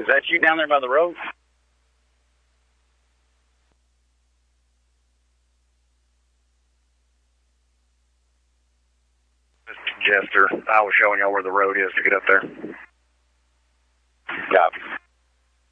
that you down there by the road? Jester, I was showing y'all where the road is to get up there. Copy.